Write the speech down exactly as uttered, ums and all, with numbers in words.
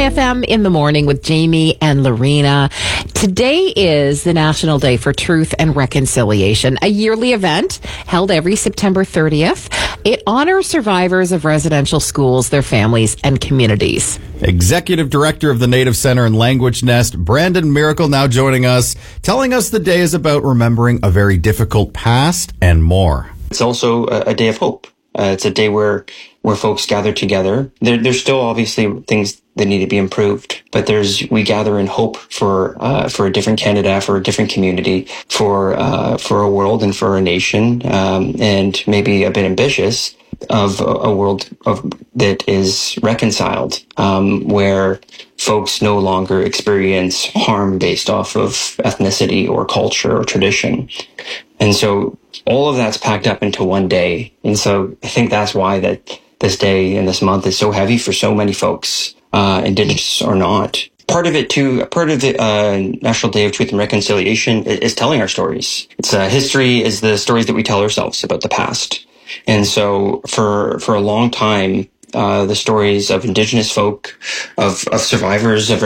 F M in the morning with Jamie and Lorena. Today is the National Day for Truth and Reconciliation, a yearly event held every September thirtieth. It honors survivors of residential schools, their families, and communities. Executive Director of the Native Center and Language Nest, Brandon Miracle, now joining us, telling us the day is about remembering a very difficult past and more. It's also a, a day of hope. Uh, it's a day where where folks gather together. There, there's still obviously things that need to be improved, but there's we gather in hope for uh, for a different Canada, for a different community, for uh, for a world and for a nation, um, and maybe a bit ambitious of a, a world of that is reconciled, um, where folks no longer experience harm based off of ethnicity or culture or tradition. And so all of that's packed up into one day. And so I think that's why that this day and this month is so heavy for so many folks, uh, Indigenous or not. Part of it too, part of the uh, National Day of Truth and Reconciliation is, is telling our stories. It's uh, history is the stories that we tell ourselves about the past. And so for for a long time, uh, the stories of Indigenous folk, of, of survivors of